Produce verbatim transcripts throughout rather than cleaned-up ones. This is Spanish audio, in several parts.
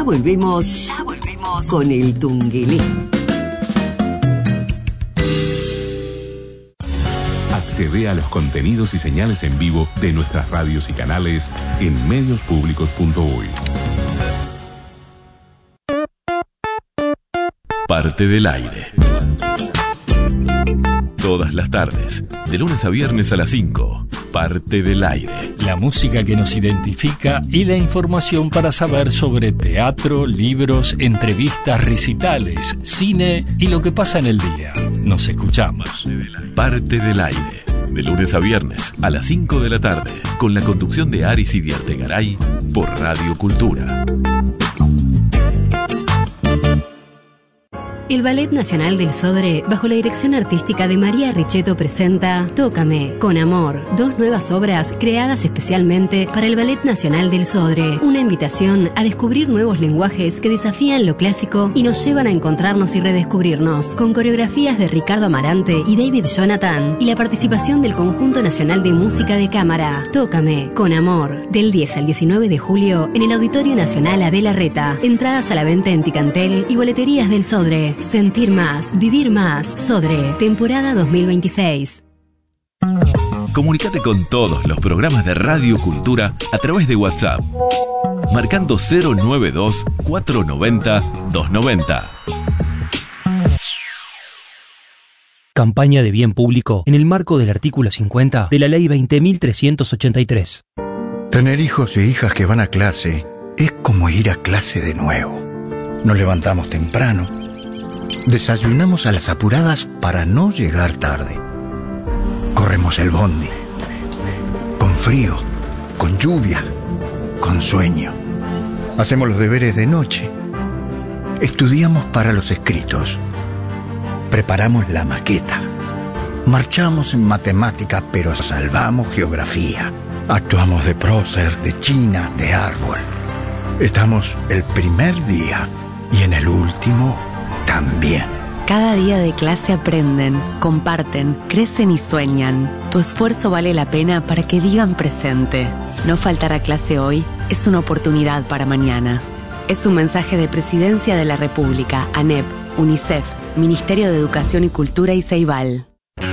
volvemos, ya volvemos con el Tungelé. Accede a los contenidos y señales en vivo de nuestras radios y canales en medios públicos punto uy. Parte del aire. Todas las tardes, de lunes a viernes a las cinco. Parte del aire. La música que nos identifica y la información para saber sobre teatro, libros, entrevistas, recitales, cine y lo que pasa en el día. Nos escuchamos. Parte del aire. De lunes a viernes a las cinco de la tarde. Con la conducción de Aris y Diartegaray por Radio Cultura. El Ballet Nacional del Sodre, bajo la dirección artística de María Richetto, presenta Tócame, con amor, dos nuevas obras creadas especialmente para el Ballet Nacional del Sodre. Una invitación a descubrir nuevos lenguajes que desafían lo clásico y nos llevan a encontrarnos y redescubrirnos, con coreografías de Ricardo Amarante y David Jonathan, y la participación del Conjunto Nacional de Música de Cámara. Tócame, con amor, del diez al diecinueve de julio en el Auditorio Nacional Adela Reta. Entradas a la venta en Ticantel y boleterías del Sodre. Sentir más, vivir más. Sodre, temporada dos mil veintiséis. Comunicate con todos los programas de Radio Cultura a través de WhatsApp, marcando cero noventa y dos, cuatrocientos noventa, doscientos noventa. Campaña de bien público en el marco del artículo cincuenta de la Ley veinte mil trescientos ochenta y tres. Tener hijos e hijas que van a clase es como ir a clase de nuevo. Nos levantamos temprano, desayunamos a las apuradas para no llegar tarde. Corremos el bondi, con frío, con lluvia, con sueño. Hacemos los deberes de noche. Estudiamos para los escritos. Preparamos la maqueta. Marchamos en matemática, pero salvamos geografía. Actuamos de prócer, de china, de árbol. Estamos el primer día y en el último también. Cada día de clase aprenden, comparten, crecen y sueñan. Tu esfuerzo vale la pena para que digan presente. No faltar a clase hoy es una oportunidad para mañana. Es un mensaje de Presidencia de la República, ANEP, UNICEF, Ministerio de Educación y Cultura y Ceibal.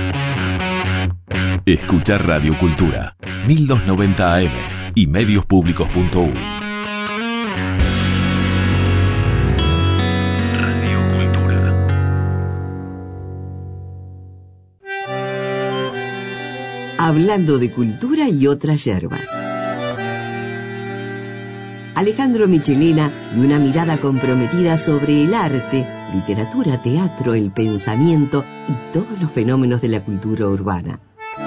Escucha Radio Cultura, mil doscientos noventa A M y medios públicos punto uy. Hablando de cultura y otras yerbas. Alejandro Michelena y una mirada comprometida sobre el arte, literatura, teatro, el pensamiento y todos los fenómenos de la cultura urbana.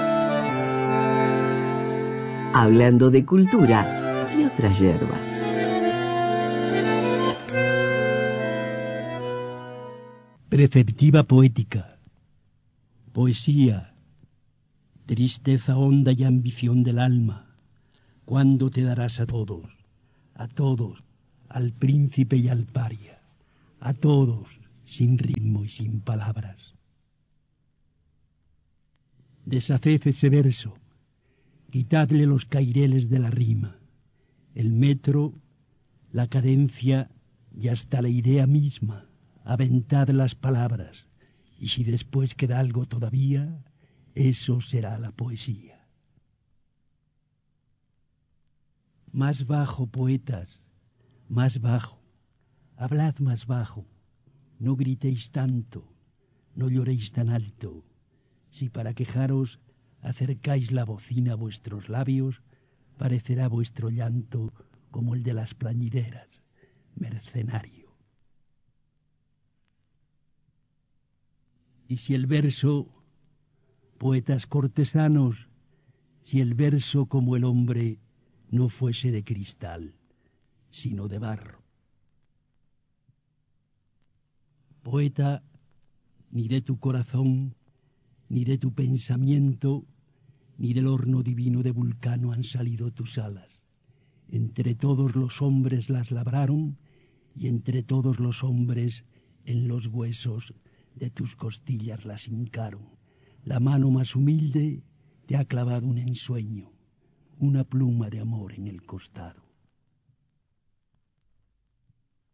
Hablando de cultura y otras yerbas. Preceptiva poética, poesía, tristeza honda y ambición del alma, ¿cuándo te darás a todos, a todos, al príncipe y al paria, a todos, sin ritmo y sin palabras? Deshaced ese verso, quitadle los caireles de la rima, el metro, la cadencia y hasta la idea misma, aventad las palabras, y si después queda algo todavía, eso será la poesía. Más bajo, poetas, más bajo, hablad más bajo, no gritéis tanto, no lloréis tan alto, si para quejaros acercáis la bocina a vuestros labios, parecerá vuestro llanto como el de las plañideras, mercenario. Y si el verso, poetas cortesanos, si el verso como el hombre no fuese de cristal, sino de barro. Poeta, ni de tu corazón, ni de tu pensamiento, ni del horno divino de Vulcano han salido tus alas. Entre todos los hombres las labraron, y entre todos los hombres en los huesos de tus costillas las hincaron. La mano más humilde te ha clavado un ensueño, una pluma de amor en el costado.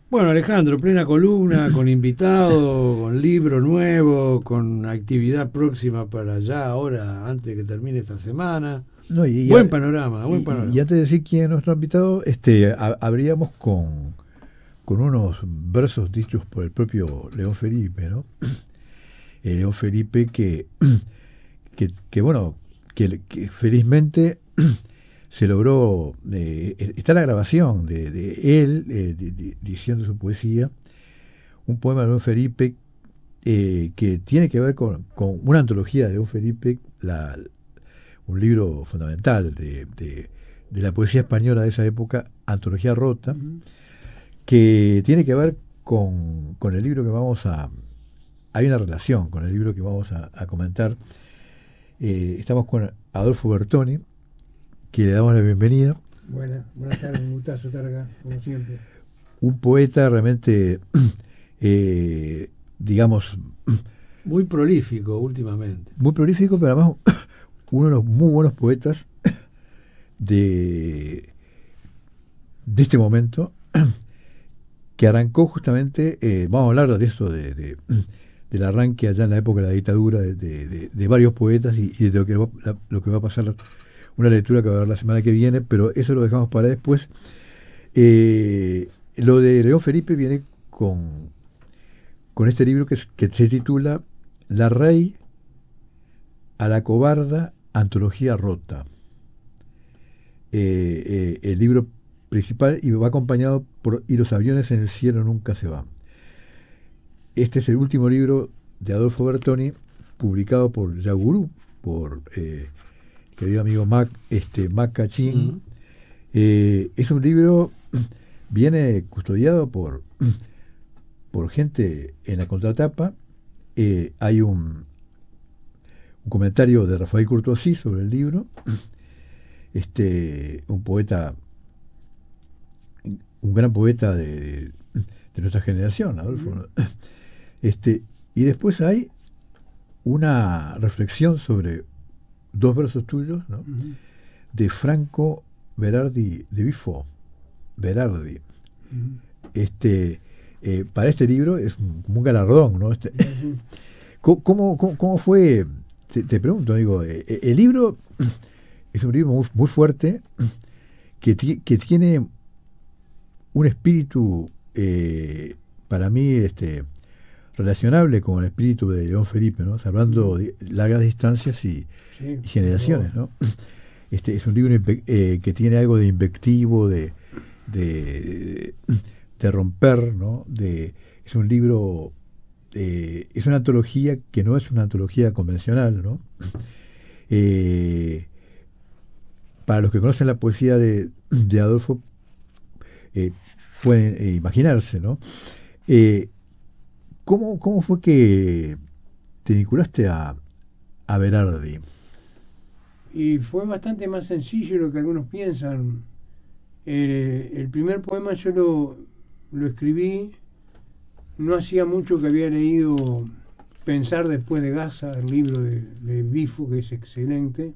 Bueno, Alejandro, plena columna, con invitado, con libro nuevo, con actividad próxima para ya, ahora, antes de que termine esta semana. No, y, buen y, panorama, buen y, panorama. Y antes de decir quién es nuestro invitado, este, a, abríamos con, con unos versos dichos por el propio León Felipe, ¿no? El León Felipe que, que, que bueno, que, que felizmente se logró, eh, está la grabación de, de él eh, de, de, diciendo su poesía, un poema de León Felipe eh, que tiene que ver con, con una antología de León Felipe, la, un libro fundamental de, de, de la poesía española de esa época, Antología Rota, uh-huh. que tiene que ver con, con el libro que vamos a... Hay una relación con el libro que vamos a, a comentar. Eh, estamos con Adolfo Bertoni, que le damos la bienvenida. Buenas, buenas tardes, un gustazo estar acá, como siempre. Un poeta realmente, eh, digamos... Muy prolífico últimamente. Muy prolífico, pero además uno de los muy buenos poetas de, de este momento, que arrancó justamente, eh, vamos a hablar de eso, de, de, del arranque allá en la época de la dictadura, de, de, de, de varios poetas y, y de lo que, va, la, lo que va a pasar... Una lectura que va a haber la semana que viene, pero eso lo dejamos para después. Eh, lo de León Felipe viene con, con este libro que, que se titula La Rey a la Cobarda, Antología Rota. Eh, eh, el libro principal y va acompañado por Y los aviones en el cielo nunca se van. Este es el último libro de Adolfo Bertoni, publicado por Yagurú, por... Eh, querido amigo Mac, este, Mac Cachín. Uh-huh. eh, es un libro, viene custodiado por, por gente en la contratapa. Eh, hay un, un comentario de Rafael Courtoisí sobre el libro. Este, un poeta, un gran poeta de, de nuestra generación, Adolfo. Uh-huh. Este, y después hay una reflexión sobre dos versos tuyos, ¿no? Uh-huh. De Franco Berardi de Bifo. Berardi. Uh-huh. Este, eh, para este libro es un, como un galardón, ¿no? Este, uh-huh. ¿cómo, cómo, ¿Cómo fue? Te, te pregunto, digo, eh, el libro es un libro muy, muy fuerte que, ti, que tiene un espíritu, eh, para mí, este, relacionable con el espíritu de León Felipe, ¿no? O sea, hablando de largas distancias y, sí, y generaciones, ¿no? Este es un libro eh, que tiene algo de invectivo, de, de, de romper, ¿no? De, es un libro, eh, es una antología que no es una antología convencional, ¿no? Eh, para los que conocen la poesía de, de Adolfo, eh, pueden eh, imaginarse, ¿no? Eh, ¿Cómo, ¿Cómo fue que te vinculaste a, a Berardi? Y fue bastante más sencillo de lo que algunos piensan. El, el primer poema yo lo, lo escribí, no hacía mucho que había leído Pensar después de Gaza, el libro de, de Bifo, que es excelente.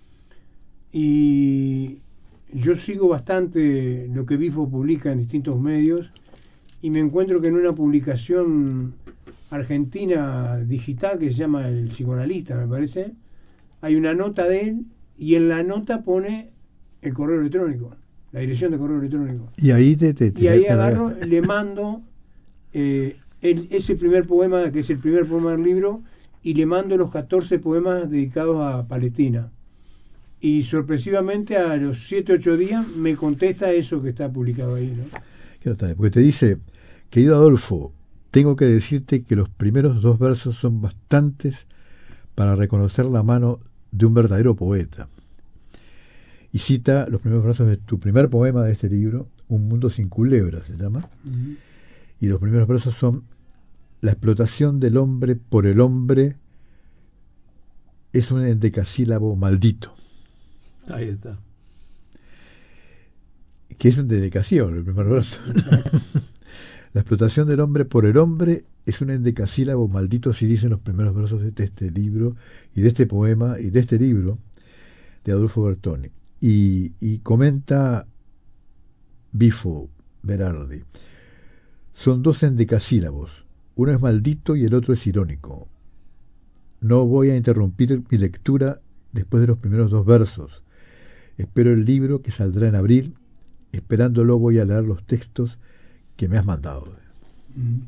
Y yo sigo bastante lo que Bifo publica en distintos medios. Y me encuentro que en una publicación argentina digital que se llama El Psicoanalista, me parece, hay una nota de él y en la nota pone el correo electrónico, la dirección de correo electrónico. Y ahí te, te, te y ahí te agarro, le mando eh, el, ese primer poema, que es el primer poema del libro, y le mando los catorce poemas dedicados a Palestina. Y sorpresivamente a los siete ocho días me contesta eso que está publicado ahí, ¿no? Porque te dice, querido Adolfo, tengo que decirte que los primeros dos versos son bastantes para reconocer la mano de un verdadero poeta. Y cita los primeros versos de tu primer poema de este libro, Un mundo sin culebras, se llama. Uh-huh. Y los primeros versos son: la explotación del hombre por el hombre es un endecasílabo maldito. Ahí está. Que es un dedicasión, el primer verso. La explotación del hombre por el hombre es un endecasílabo maldito, si dicen los primeros versos de este libro, y de este poema, y de este libro, de Adolfo Bertoni. Y, y comenta Bifo Berardi: Son dos endecasílabos. Uno es maldito y el otro es irónico. No voy a interrumpir mi lectura después de los primeros dos versos. Espero el libro que saldrá en abril. Esperándolo voy a leer los textos que me has mandado. Mm.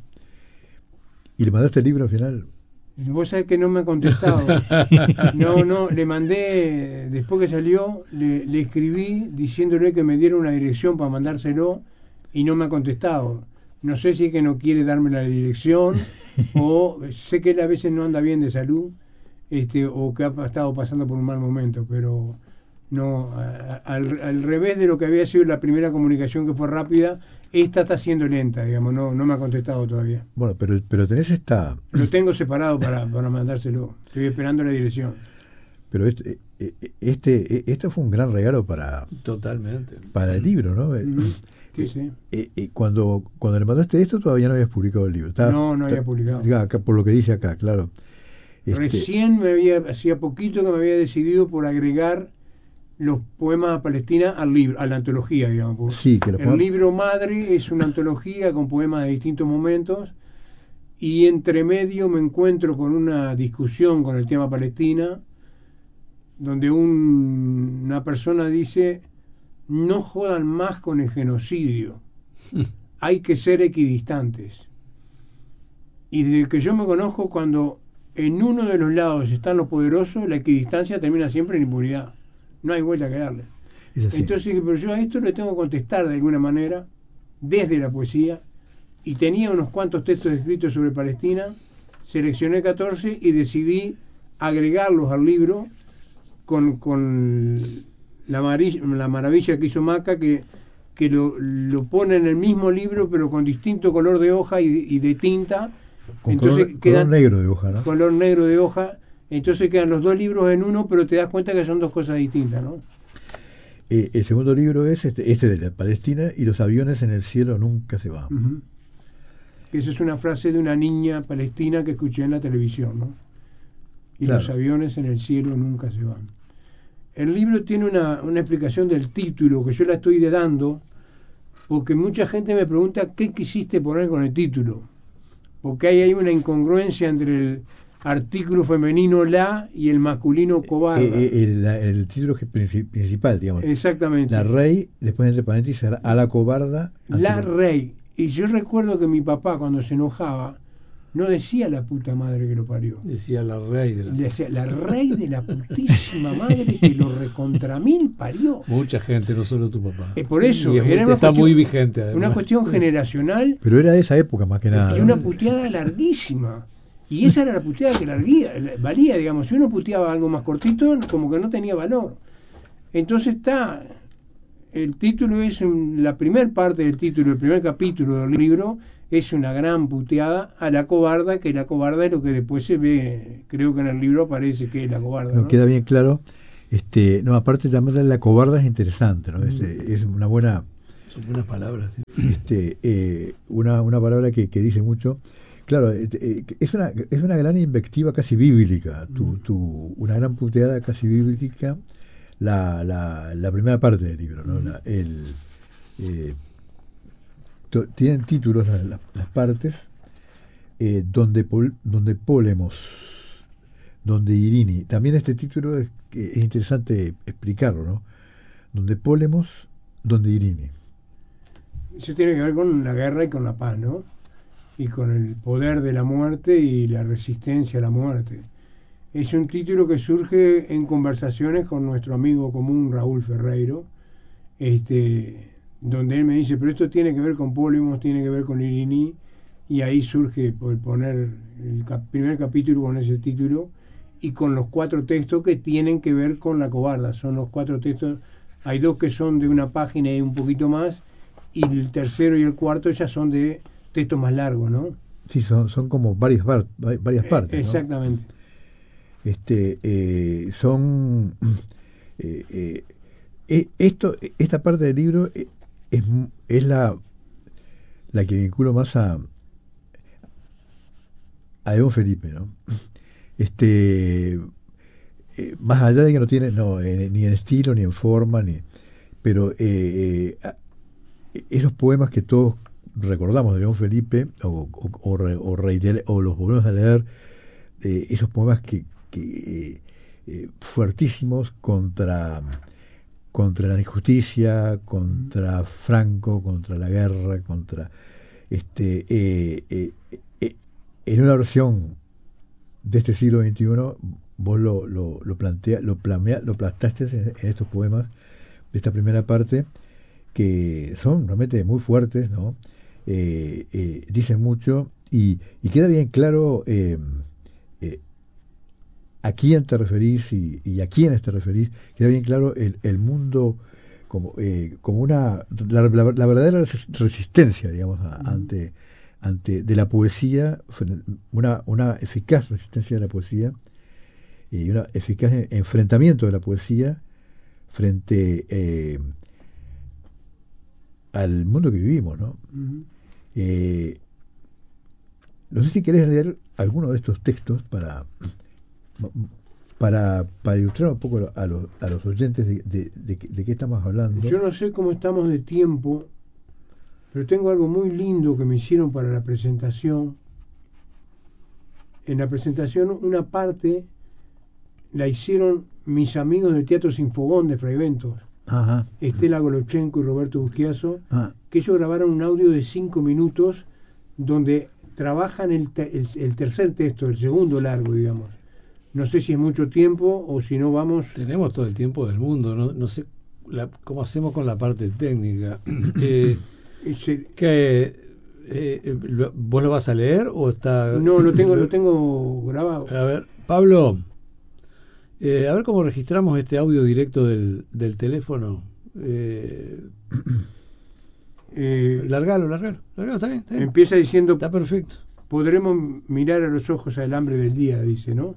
¿Y le mandaste el libro al final? Vos sabés que no me ha contestado. No, no, le mandé, después que salió, le, le escribí diciéndole que me diera una dirección para mandárselo y no me ha contestado. No sé si es que no quiere darme la dirección o sé que él a veces no anda bien de salud, este, o que ha estado pasando por un mal momento, pero no, a, a, al, al revés de lo que había sido la primera comunicación, que fue rápida, esta está siendo lenta, digamos, no, no me ha contestado todavía. Bueno, pero, pero tenés esta... Lo tengo separado para, para mandárselo, estoy esperando la dirección. Pero este, este, esto fue un gran regalo para... Totalmente. Para el libro, ¿no? Mm-hmm. Sí, sí. Eh, eh, cuando, cuando le mandaste esto todavía no habías publicado el libro. Estaba, no, no había está, publicado. Acá, por lo que dice acá, claro. Este... Recién me había, hacía poquito que me había decidido por agregar los poemas a Palestina al libro, a la antología, digamos. Sí, que lo el libro madre es una antología con poemas de distintos momentos, y entre medio me encuentro con una discusión con el tema Palestina, donde un, una persona dice: no jodan más con el genocidio, hay que ser equidistantes. Y desde que yo me conozco, cuando en uno de los lados están los poderosos, la equidistancia termina siempre en impunidad. No hay vuelta que darle. Entonces dije, pero yo a esto le tengo que contestar de alguna manera, desde la poesía, y tenía unos cuantos textos escritos sobre Palestina, seleccioné catorce y decidí agregarlos al libro con, con la, maravilla, la maravilla que hizo Maca, que, que lo, lo pone en el mismo libro, pero con distinto color de hoja y, y de tinta. Con Entonces color, quedan, color negro de hoja, ¿no? Color negro de hoja. Entonces quedan los dos libros en uno, pero te das cuenta que son dos cosas distintas, ¿no? Eh, el segundo libro es este, este de la Palestina, y los aviones en el cielo nunca se van. Uh-huh. Esa es una frase de una niña palestina que escuché en la televisión, ¿no? Y claro. Los aviones en el cielo nunca se van. El libro tiene una, una explicación del título que yo la estoy dando, porque mucha gente me pregunta qué quisiste poner con el título, porque ahí hay una incongruencia entre el artículo femenino la y el masculino cobarda. Eh, eh, el, el título principal, digamos. Exactamente. La rey, después entre paréntesis, a la cobarda. La rey. Y yo recuerdo que mi papá, cuando se enojaba, no decía la puta madre que lo parió. Decía la rey de la... Decía la rey de la putísima madre que lo recontra mil parió. Mucha gente, no solo tu papá. Eh, por eso, y es, era una está cuestión, muy vigente. Además. Una cuestión generacional. Pero era de esa época más que nada. Y una puteada larguísima. Y esa era la puteada que larguía, valía, digamos. Si uno puteaba algo más cortito, como que no tenía valor. Entonces está, el título es, la primera parte del título, el primer capítulo del libro, es una gran puteada a la cobarda, que la cobarda es lo que después se ve, creo que en el libro aparece que es la cobarda. No, ¿no? Queda bien claro. Este, no, aparte también la cobarda es interesante, ¿no? Mm. Es, es una buena... Son buenas palabras. ¿Sí? Este, eh, una, una palabra que, que dice mucho. Claro, eh, es una es una gran invectiva casi bíblica, tu, tu, una gran puteada casi bíblica, la, la, la primera parte del libro, ¿no? La, el, eh, to, tienen títulos las, las partes, eh, donde pol, donde Polemos, donde Irini. También este título es, es interesante explicarlo, ¿no? Donde Polemos, donde Irini. Eso tiene que ver con la guerra y con la paz, ¿no? Y con el poder de la muerte y la resistencia a la muerte. Es un título que surge en conversaciones con nuestro amigo común Raúl Ferreiro, este, donde él me dice, pero esto tiene que ver con Polemos, tiene que ver con Irini, y ahí surge por poner el cap- primer capítulo con ese título y con los cuatro textos que tienen que ver con la cobarda. Son los cuatro textos, hay dos que son de una página y un poquito más, y el tercero y el cuarto ya son de textos más largos, ¿no? Sí, son, son como varias, bar, varias partes. Eh, exactamente. ¿No? Este, eh, son... Eh, eh, esto, esta parte del libro es, es la, la que vinculo más a, a León Felipe, ¿no? Este, eh, más allá de que no tiene, no, eh, ni en estilo, ni en forma, ni, pero eh, eh, esos poemas que todos recordamos de León Felipe o, o, o, re, o, reiter, o los volvemos a leer, eh, esos poemas que, que eh, eh, fuertísimos contra, contra la injusticia, contra Franco, contra la guerra, contra este eh, eh, eh, en una versión de este siglo veintiuno vos lo, lo, lo plantea, lo plantea, lo plantaste en, en estos poemas de esta primera parte, que son realmente muy fuertes, ¿no? Eh, eh, dicen mucho y, y queda bien claro eh, eh, a quién te referís y, y a quiénes te referís. Queda bien claro el, el mundo como, eh, como una la, la, la verdadera resistencia, digamos, a, ante ante de la poesía, una, una eficaz resistencia de la poesía y una eficaz enfrentamiento de la poesía frente eh, al mundo que vivimos, ¿no? Uh-huh. Eh, no sé si querés leer alguno de estos textos para para, para ilustrar un poco a los, a los oyentes de, de, de, de qué estamos hablando. Yo no sé cómo estamos de tiempo, pero tengo algo muy lindo que me hicieron para la presentación. En la presentación una parte la hicieron mis amigos del Teatro Sinfogón de Fray Ventos, Ajá. Estela Golochenko y Roberto Busquiazo, ah. que ellos grabaron un audio de cinco minutos donde trabajan el, te el, el tercer texto, el segundo largo, digamos. No sé si es mucho tiempo o si no vamos... Tenemos todo el tiempo del mundo, no, no sé la, cómo hacemos con la parte técnica. eh, que, eh, ¿Vos lo vas a leer o está...? No, lo tengo, lo tengo grabado. A ver, Pablo... Eh, a ver cómo registramos este audio directo del, del teléfono. Eh, eh, largalo, largalo, largalo, está bien, está bien. Empieza diciendo... Está perfecto. Podremos mirar a los ojos al hambre del día, dice, ¿no?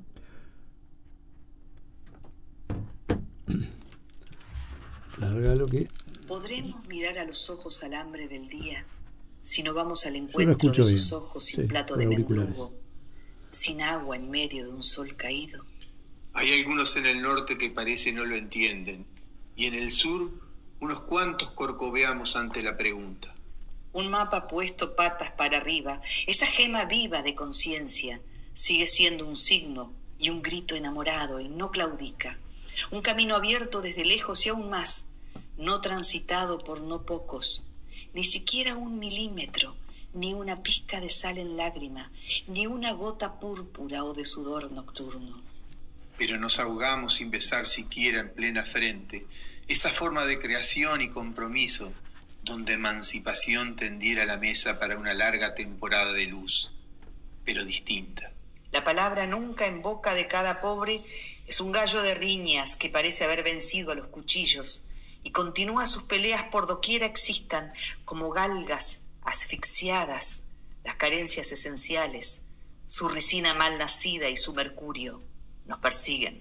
Largalo que... Podremos mirar a los ojos al hambre del día si no vamos al encuentro de sus bien. ojos sin sí, plato de mendrugo, sin agua en medio de un sol caído. Hay algunos en el norte que parece no lo entienden, y en el sur unos cuantos corcoveamos ante la pregunta. Un mapa puesto patas para arriba, esa gema viva de conciencia, sigue siendo un signo y un grito enamorado y no claudica. Un camino abierto desde lejos y aún más, no transitado por no pocos, ni siquiera un milímetro, ni una pizca de sal en lágrima, ni una gota púrpura o de sudor nocturno. Pero nos ahogamos sin besar siquiera en plena frente esa forma de creación y compromiso donde emancipación tendiera la mesa para una larga temporada de luz, pero distinta. La palabra nunca en boca de cada pobre es un gallo de riñas que parece haber vencido a los cuchillos y continúa sus peleas por doquiera existan como galgas asfixiadas, las carencias esenciales, su ricina mal nacida y su mercurio. Nos persiguen.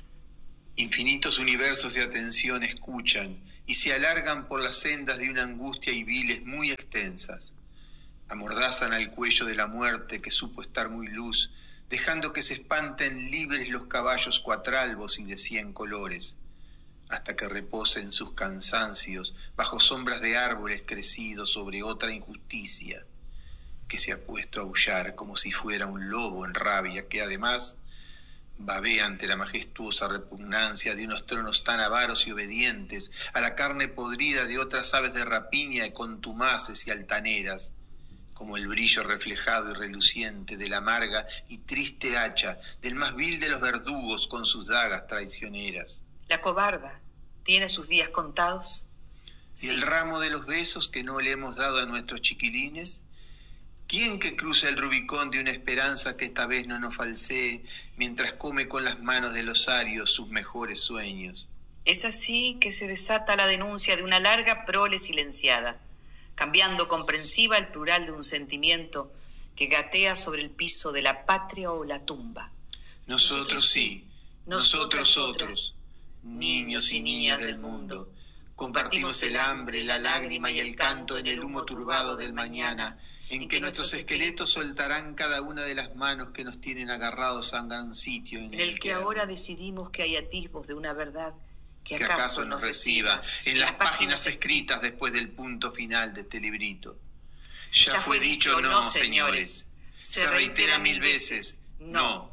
Infinitos universos de atención escuchan y se alargan por las sendas de una angustia y viles muy extensas. Amordazan al cuello de la muerte que supo estar muy luz, dejando que se espanten libres los caballos cuatralbos y de cien colores, hasta que reposen sus cansancios bajo sombras de árboles crecidos sobre otra injusticia, que se ha puesto a aullar como si fuera un lobo en rabia, que además babea ante la majestuosa repugnancia de unos tronos tan avaros y obedientes a la carne podrida de otras aves de rapiña y contumaces y altaneras, como el brillo reflejado y reluciente de la amarga y triste hacha del más vil de los verdugos con sus dagas traicioneras. La cobarda tiene sus días contados. ¿Y sí. el ramo de los besos que no le hemos dado a nuestros chiquilines? ¿Quién que cruza el Rubicón de una esperanza que esta vez no nos falsee mientras come con las manos del osario sus mejores sueños? Es así que se desata la denuncia de una larga prole silenciada, cambiando comprensiva el plural de un sentimiento que gatea sobre el piso de la patria o la tumba. Nosotros sí, nosotros otros, niños y niñas del mundo, compartimos el hambre, la lágrima y el canto en el humo turbado del mañana, en que nuestros esqueletos soltarán cada una de las manos que nos tienen agarrados a un gran sitio en, en el que ahora decidimos que hay atisbos de una verdad que, que acaso, acaso nos reciba en las páginas escritas después del punto final de este librito. Ya fue dicho no, señores. Se reitera mil veces, no.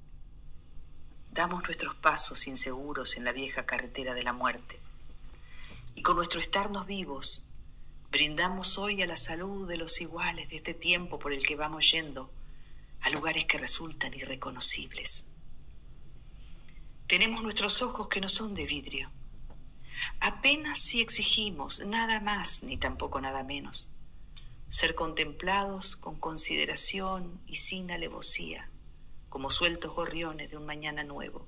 Damos nuestros pasos inseguros en la vieja carretera de la muerte. Y con nuestro estarnos vivos, brindamos hoy a la salud de los iguales de este tiempo por el que vamos yendo a lugares que resultan irreconocibles. Tenemos nuestros ojos que no son de vidrio. Apenas si exigimos nada más ni tampoco nada menos. Ser contemplados con consideración y sin alevosía, como sueltos gorriones de un mañana nuevo.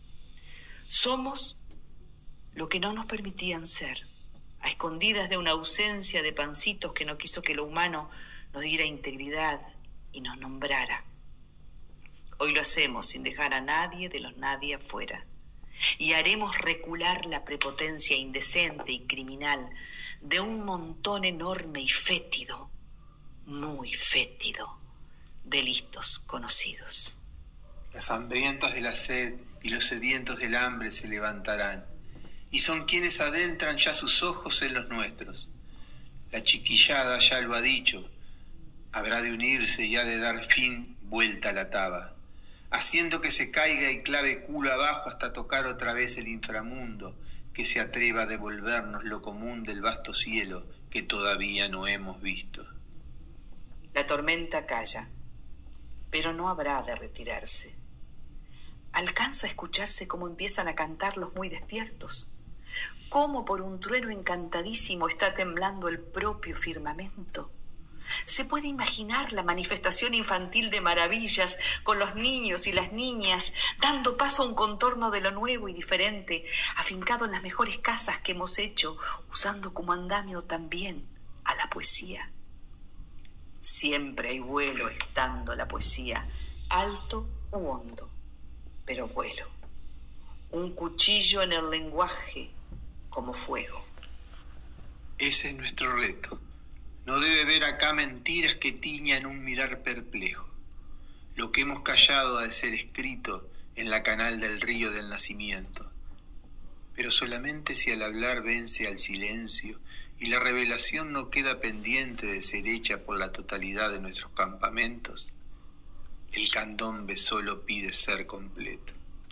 Somos lo que no nos permitían ser, a escondidas de una ausencia de pancitos que no quiso que lo humano nos diera integridad y nos nombrara. Hoy lo hacemos sin dejar a nadie de los nadie afuera. Y haremos recular la prepotencia indecente y criminal de un montón enorme y fétido, muy fétido, de listos conocidos. Las hambrientas de la sed y los sedientos del hambre se levantarán, y son quienes adentran ya sus ojos en los nuestros. La chiquillada ya lo ha dicho, habrá de unirse y ha de dar fin vuelta a la taba, haciendo que se caiga y clave culo abajo hasta tocar otra vez el inframundo, que se atreva a devolvernos lo común del vasto cielo que todavía no hemos visto. La tormenta calla, pero no habrá de retirarse. Alcanza a escucharse cómo empiezan a cantar los muy despiertos, cómo por un trueno encantadísimo está temblando el propio firmamento. Se puede imaginar la manifestación infantil de maravillas con los niños y las niñas, dando paso a un contorno de lo nuevo y diferente, afincado en las mejores casas que hemos hecho, usando como andamio también a la poesía. Siempre hay vuelo estando la poesía, alto u hondo, pero vuelo. Un cuchillo en el lenguaje como fuego. Ese es nuestro reto. No debe ver acá mentiras que tiñan un mirar perplejo. Lo que hemos callado ha de ser escrito en la canal del río del nacimiento. Pero solamente si al hablar vence al silencio y la revelación no queda pendiente de ser hecha por la totalidad de nuestros campamentos, el candombe solo pide ser completo.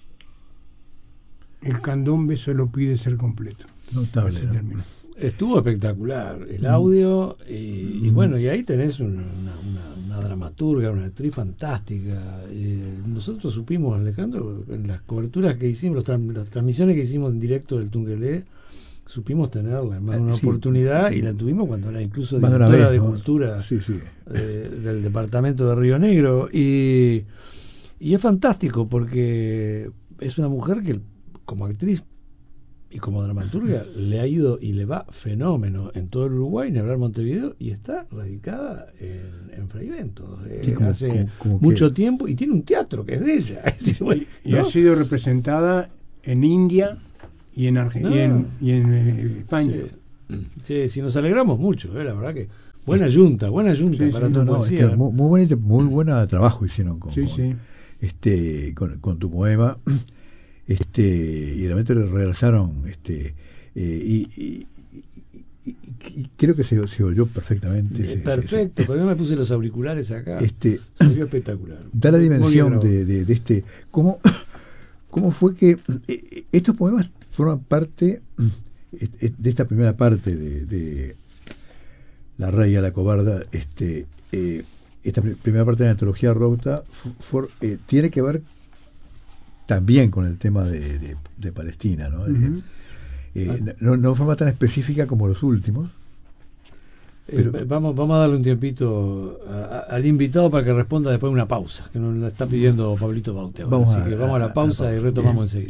El candombe solo pide ser completo. Notable, Ese término. Estuvo espectacular el audio y, y bueno, y ahí tenés una, una, una dramaturga, una actriz fantástica. Eh, nosotros supimos, Alejandro, en las coberturas que hicimos, los tra- las transmisiones que hicimos en directo del Tungelé, supimos tenerla en más de una sí. oportunidad y la tuvimos cuando era incluso Más de una directora vez, de ¿no? Cultura Sí, sí. eh, del departamento de Río Negro y, y es fantástico porque es una mujer que como actriz y como dramaturga le ha ido y le va fenómeno en todo el Uruguay, ni hablar Montevideo, y está radicada en, en Fraiventos eh, Sí, como- hace como- como mucho que- tiempo y tiene un teatro que es de ella. Es decir, bueno, Y ¿no? ha sido representada en India y en, Arge- No. y en, y en, eh, España. Sí. Sí, sí, nos alegramos mucho, eh, la verdad que buena yunta, buena yunta Sí, para sí. tu No, no, poesía. este, muy, muy buen muy buena trabajo hicieron con, Sí, con, sí. este con, con tu poema, este y realmente le regresaron este eh, y, y, y- y- y creo que se, se oyó perfectamente. Eh, se- Perfecto, se- porque yo me puse los auriculares acá. este Se vio espectacular. da la Muy bien dimensión grabado. de, de, de este cómo cómo fue que eh, estos poemas forman parte eh, de esta primera parte de, de La Reya, la Cobarda. Este eh, esta pr- primera parte de la antología Rota fu- for- eh, tiene que ver también con el tema de, de- de Palestina, ¿no? Ujú. Eh, no, no de forma tan específica como los últimos. Eh, Pero- vamos, vamos a darle un tiempito a- a- al invitado para que responda después de una pausa, que nos la está pidiendo Pablito Baute ahora. Vamos Así a- que vamos a la a- pausa a- y retomamos enseguida.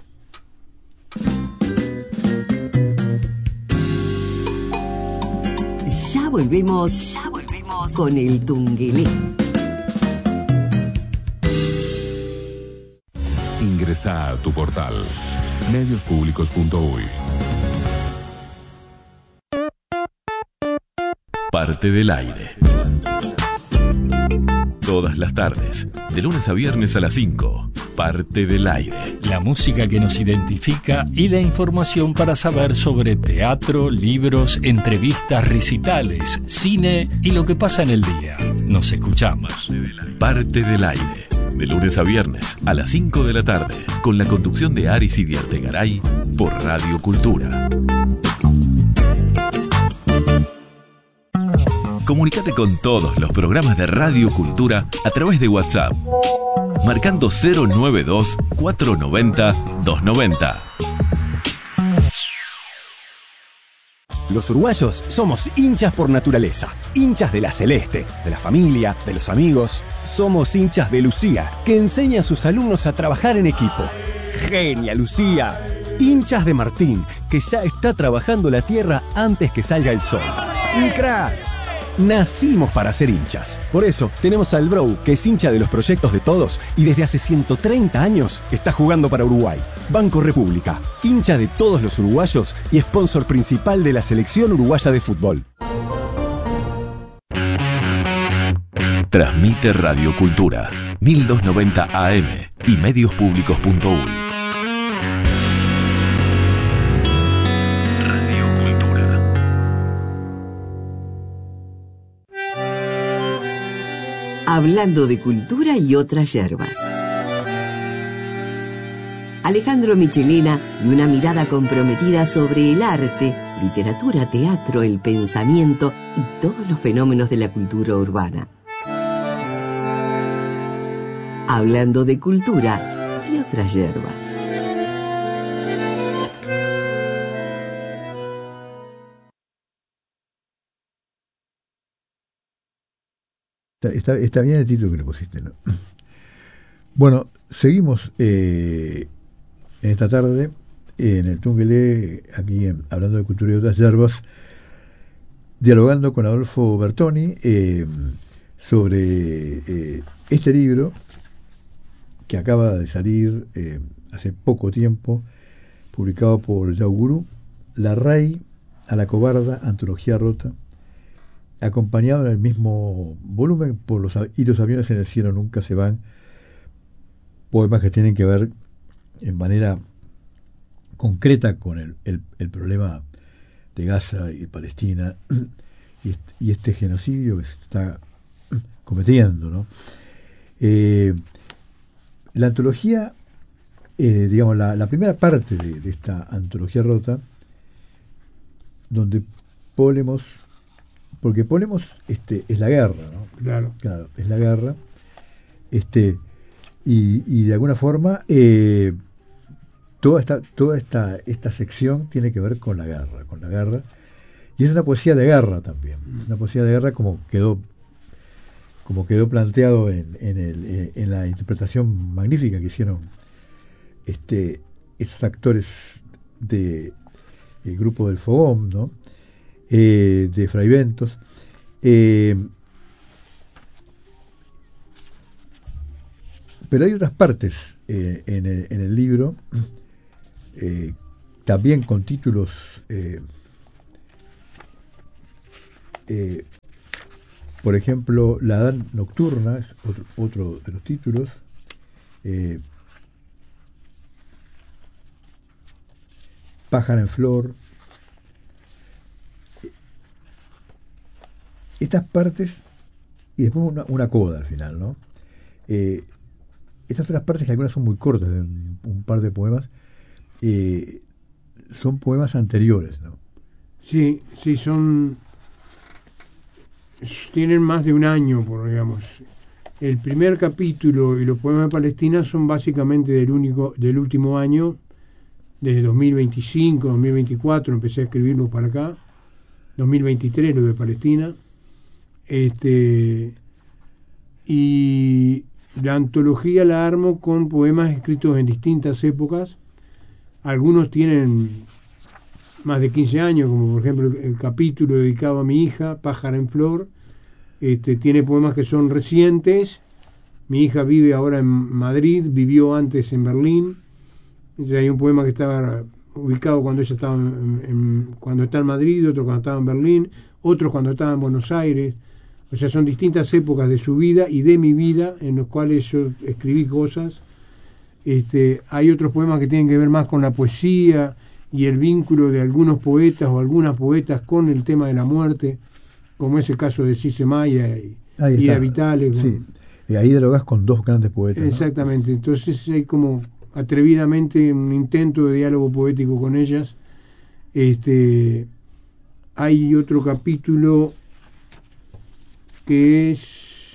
Ya volvemos, ya volvemos con el Tungelé. Ingresa a tu portal medios públicos punto uy. Parte del aire. Todas las tardes, de lunes a viernes a las cinco. Parte del aire. La música que nos identifica y la información para saber sobre teatro, libros, entrevistas, recitales, cine y lo que pasa en el día. Nos escuchamos. Parte del aire. De lunes a viernes a las cinco de la tarde. Con la conducción de Aris y Diartegaray por Radio Cultura. Comunicate con todos los programas de Radio Cultura a través de WhatsApp, marcando cero noventa y dos, cuatrocientos noventa, doscientos noventa. Los uruguayos somos hinchas por naturaleza, hinchas de la Celeste, de la familia, de los amigos. Somos hinchas de Lucía, que enseña a sus alumnos a trabajar en equipo. ¡Genia, Lucía! Hinchas de Martín, que ya está trabajando la tierra antes que salga el sol. ¡Un crack! Nacimos para ser hinchas. Por eso tenemos al Bro, que es hincha de los proyectos de todos y desde hace ciento treinta años está jugando para Uruguay. Banco República, hincha de todos los uruguayos y sponsor principal de la selección uruguaya de fútbol. Transmite Radio Cultura, mil doscientos noventa A M y mediospublicos punto uy. Hablando de cultura y otras yerbas. Alejandro Michelena y una mirada comprometida sobre el arte, literatura, teatro, el pensamiento y todos los fenómenos de la cultura urbana. Hablando de cultura y otras yerbas. Está, está bien el título que le pusiste, ¿no? Bueno, seguimos eh, en esta tarde eh, en el Tungelé, aquí en, hablando de cultura y otras yerbas, dialogando con Adolfo Bertoni eh, sobre eh, este libro que acaba de salir eh, hace poco tiempo, publicado por Yaugurú, La Ray a la Cobarda, antología rota, acompañado en el mismo volumen por los y los aviones en el cielo nunca se van, poemas que tienen que ver en manera concreta con el, el, el problema de Gaza y Palestina y este, y este genocidio que se está cometiendo, ¿no? Eh, la antología, eh, digamos, la, la primera parte de, de esta antología rota, donde Pólemos, porque Pólemos este, es la guerra, ¿no? Claro. Claro, es la guerra. Este, y, y de alguna forma, eh, toda esta, toda esta, esta sección tiene que ver con la guerra, con la guerra. Y es una poesía de guerra también. Una poesía de guerra como quedó, como quedó planteado en, en, el, en la interpretación magnífica que hicieron este, estos actores de el grupo del Fogón, ¿no? Eh, de Fray Ventos. Eh, pero hay otras partes eh, en, el, en el libro, eh, también con títulos eh, eh, por ejemplo, La Edad Nocturna es otro, otro de los títulos. eh, Pájaro en Flor. Estas partes, y después una, una coda al final, ¿no? Eh, estas otras partes, que algunas son muy cortas, de un, un par de poemas, eh, son poemas anteriores, ¿no? Sí, sí, son... tienen más de un año, por digamos. El primer capítulo y los poemas de Palestina son básicamente del único, del último año, desde dos mil veinticinco, dos mil veinticuatro, empecé a escribirlos para acá, dos mil veintitrés, lo de Palestina. Este, y la antología la armo con poemas escritos en distintas épocas. Algunos tienen más de quince años, como por ejemplo el, el capítulo dedicado a mi hija, Pájaro en Flor. Este, tiene poemas que son recientes. Mi hija vive ahora en Madrid, vivió antes en Berlín. Entonces hay un poema que estaba ubicado cuando ella estaba en, en, cuando está en Madrid, otro cuando estaba en Berlín, otros cuando estaba en Buenos Aires. O sea, son distintas épocas de su vida y de mi vida en los cuales yo escribí cosas. Este, hay otros poemas que tienen que ver más con la poesía y el vínculo de algunos poetas o algunas poetas con el tema de la muerte, como es el caso de Cisse Maya y, y de Vitale. Con... Sí, y ahí dialogas con dos grandes poetas. Exactamente, ¿no? Entonces hay como atrevidamente un intento de diálogo poético con ellas. Este, hay otro capítulo que es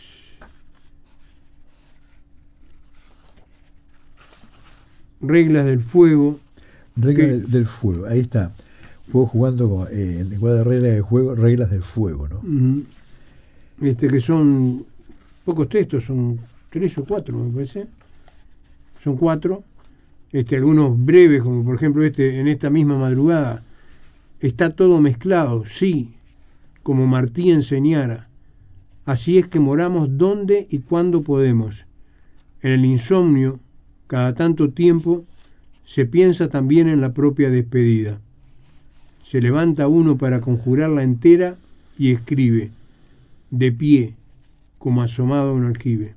Reglas del Fuego. Reglas que, del, del Fuego, ahí está. Fuego jugando con, eh, en lenguaje de reglas de juego, reglas del fuego, ¿no? Uh-huh. Este, que son pocos textos, son tres o cuatro, me parece. Son cuatro. Este, algunos breves, como por ejemplo este, en esta misma madrugada. Está todo mezclado, sí, como Martí enseñara. Así es que moramos donde y cuando podemos. En el insomnio, cada tanto tiempo, se piensa también en la propia despedida. Se levanta uno para conjurarla entera y escribe, de pie, como asomado a un aljibe.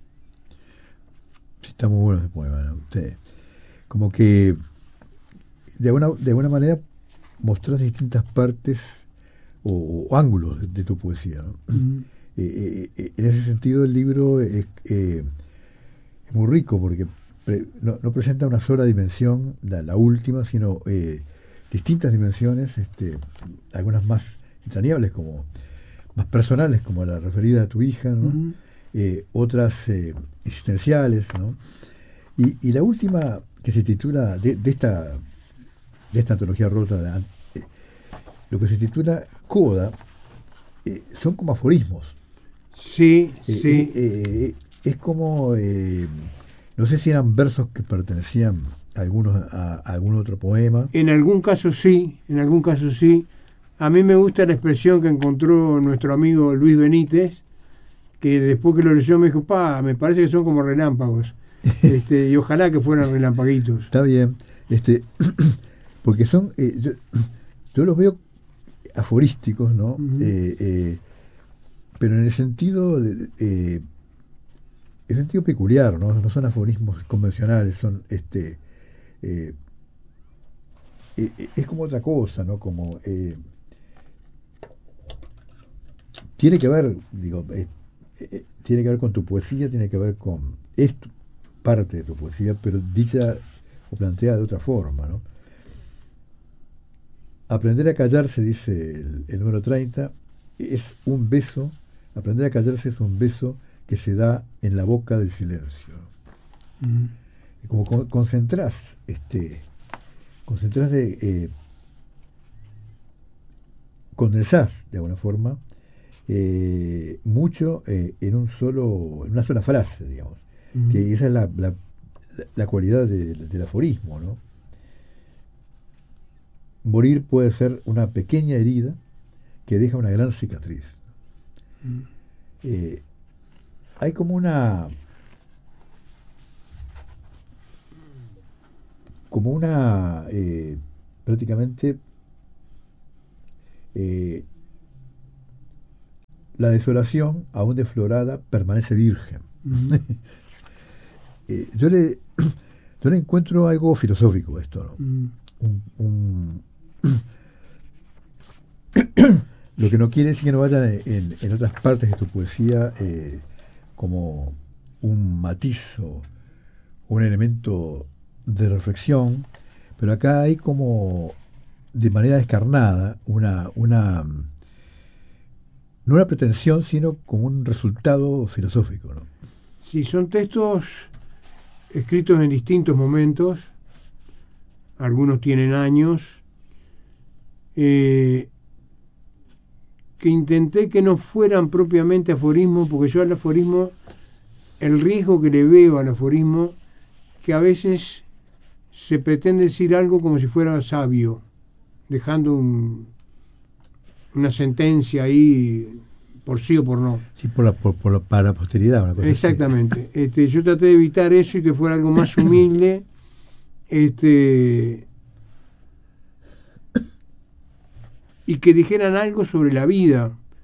Sí, está muy bueno ese poema, ¿no? Sí. Como que de alguna, de alguna manera mostrás distintas partes o, o ángulos de, de tu poesía, ¿no? Mm. Eh, eh, en ese sentido el libro es, eh, es muy rico porque pre, no, no presenta una sola dimensión, la, la última, sino eh, distintas dimensiones, este, algunas más entrañables, como más personales, como la referida a tu hija, ¿no? Uh-huh. eh, otras eh, existenciales, ¿no? Y, y la última, que se titula de, de esta de esta antología rota, de, eh, lo que se titula Coda, eh, son como aforismos. Sí, eh, sí. Eh, eh, es como, eh, no sé si eran versos que pertenecían a, algunos, a, a algún otro poema. En algún caso sí, en algún caso sí. A mí me gusta la expresión que encontró nuestro amigo Luis Benítez, que después que lo leyó me dijo, pa, me parece que son como relámpagos. este, y ojalá que fueran relampaguitos. Está bien, este, porque son, eh, yo, yo los veo aforísticos, ¿no? Uh-huh. eh, eh, pero en el sentido de, eh, el sentido peculiar, ¿no? No son aforismos convencionales, son este eh, eh, es como otra cosa, ¿no? Como eh, tiene que ver, digo, eh, eh, tiene que ver con tu poesía, tiene que ver con esto, parte de tu poesía, pero dicha o planteada de otra forma, ¿no? Aprender a callarse, dice el, el número treinta, es un beso. Aprender a callarse es un beso que se da en la boca del silencio. Mm. Y como con, concentrás, este, concentrás de, eh, condensás de alguna forma eh, mucho eh, en un solo, en una sola frase, digamos. Mm. Que esa es la, la, la cualidad de, del aforismo, ¿no? Morir puede ser una pequeña herida que deja una gran cicatriz. Mm. Eh, hay como una como una eh, prácticamente eh, la desolación aún deflorada permanece virgen. Mm. eh, yo le yo le encuentro algo filosófico a esto, ¿no? Mm. un, un lo que no quiere decir que no vaya en, en otras partes de tu poesía eh, como un matiz o un elemento de reflexión, pero acá hay como de manera descarnada una, una no una pretensión, sino como un resultado filosófico, ¿no? Sí, son textos escritos en distintos momentos, algunos tienen años, eh, que intenté que no fueran propiamente aforismos, porque yo al aforismo, el riesgo que le veo al aforismo, que a veces se pretende decir algo como si fuera sabio, dejando un, una sentencia ahí por sí o por no. Sí, por la, por, por la, para la posteridad. Una cosa Exactamente. Este, yo traté de evitar eso y que fuera algo más humilde, este y que dijeran algo sobre la vida,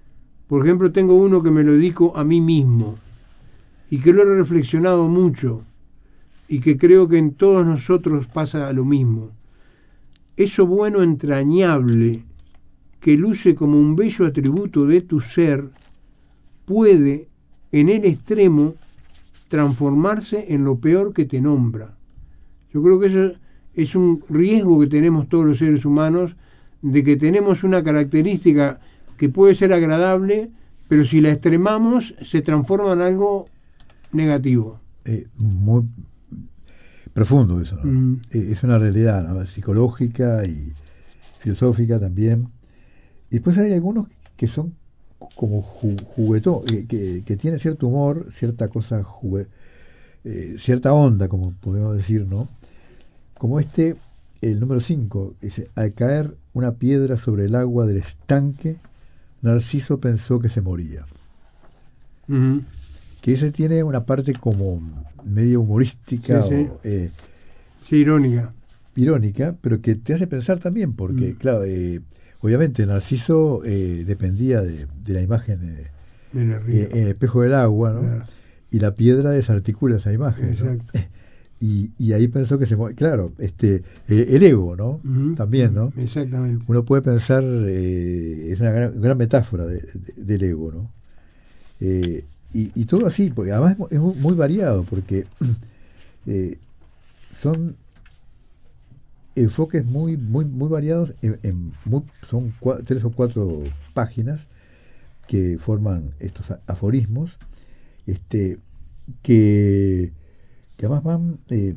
Por ejemplo, tengo uno que me lo dedico a mí mismo y que lo he reflexionado mucho y que creo que en todos nosotros pasa lo mismo. Eso bueno entrañable que luce como un bello atributo de tu ser puede, en el extremo, transformarse en lo peor que te nombra. Yo creo que eso es un riesgo que tenemos todos los seres humanos, de que tenemos una característica que puede ser agradable, pero si la extremamos se transforma en algo negativo. Eh, muy profundo eso, ¿no? Mm. Eh, es una realidad, ¿no? Psicológica y filosófica también. Y después hay algunos que son como ju juguetón, eh, que, que tienen cierto humor, cierta cosa, jugue eh, cierta onda, como podemos decir, ¿no? Como este, el número cinco, dice: al caer una piedra sobre el agua del estanque, Narciso pensó que se moría. Uh-huh. Que ese tiene una parte como medio humorística, sí, sí. O, eh, sí, irónica. Irónica, pero que te hace pensar también, porque, mm. claro, eh, obviamente Narciso eh, dependía de, de la imagen eh, en, el eh, en el espejo del agua, ¿no? Claro. Y la piedra desarticula esa imagen, ¿no? y, y ahí pensó que se moría. Claro, este, eh, el ego, ¿no? Uh-huh. También, ¿no? Exactamente. Uno puede pensar, eh, es una gran, gran metáfora de, de, del ego, ¿no? Eh, y, y todo así, porque además es muy, muy variado, porque eh, son enfoques muy muy muy variados, en, en muy, son cua, tres o cuatro páginas que forman estos aforismos, este que, que además van eh,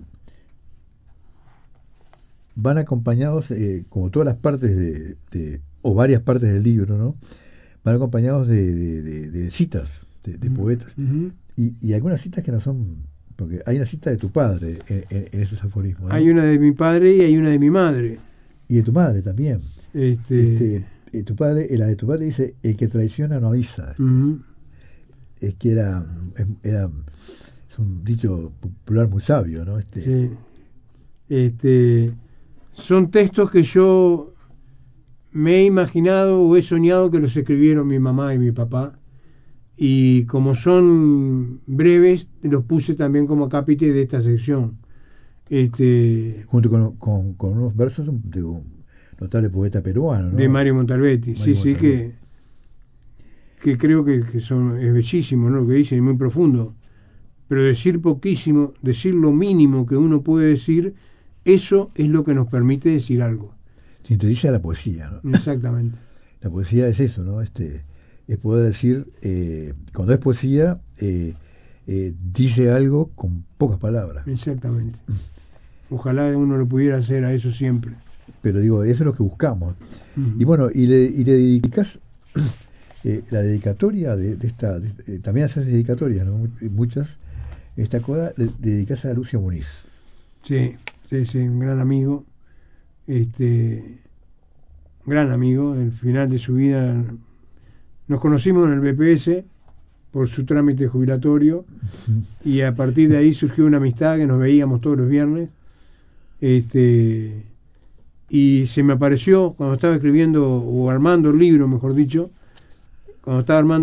van acompañados, eh, como todas las partes de, de, o varias partes del libro, ¿no? Van acompañados de, de, de, de citas de, de poetas, uh-huh. y, y algunas citas que no son, porque hay una cita de tu padre en, en, en esos aforismos, ¿no? Hay una de mi padre y hay una de mi madre. Y de tu madre también. Este... Este, eh, tu padre, la de tu padre dice: el que traiciona no avisa. Este, uh-huh. Es que era, era es un dicho popular muy sabio, ¿no? Este, sí. Este, son textos que yo me he imaginado o he soñado que los escribieron mi mamá y mi papá, y como son breves los puse también como acápite de esta sección, este, junto con, con, con unos versos de un notable poeta peruano, ¿no? De Mario Montalbetti. Mario sí, Montalbetti. sí, que que creo que, que son es bellísimo, ¿no? Lo que dicen, muy profundo, pero decir poquísimo, decir lo mínimo que uno puede decir, eso es lo que nos permite decir algo. Sintetiza la poesía, ¿no? Exactamente. La poesía es eso, ¿no? Este, es poder decir, eh, cuando es poesía, eh, eh, dice algo con pocas palabras. Exactamente. Ojalá uno lo pudiera hacer a eso siempre. Pero digo, eso es lo que buscamos. Uh-huh. Y bueno, y le, y le dedicas eh, la dedicatoria de, de esta, de, eh, también haces dedicatorias, ¿no? Muchas. Esta cosa le, le dedicas a Lucio Muniz. Sí, sí, sí, un gran amigo. Este, gran amigo. En el final de su vida nos conocimos en el B P S por su trámite jubilatorio y a partir de ahí surgió una amistad que nos veíamos todos los viernes. Este, y se me apareció cuando estaba escribiendo o armando el libro, mejor dicho, cuando estaba armando